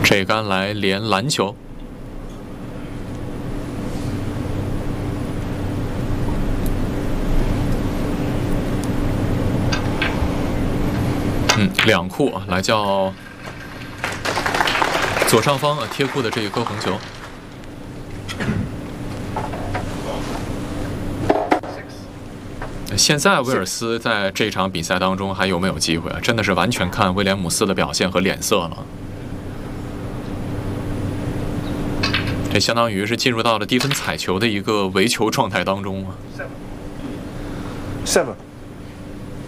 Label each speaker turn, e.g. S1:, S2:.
S1: 这杆来连篮球。两库啊，来叫左上方啊贴库的这一颗红球。现在威尔斯在这场比赛当中还有没有机会啊？真的是完全看威廉姆斯的表现和脸色了。这相当于是进入到了低分彩球的一个围球状态当中啊。
S2: 7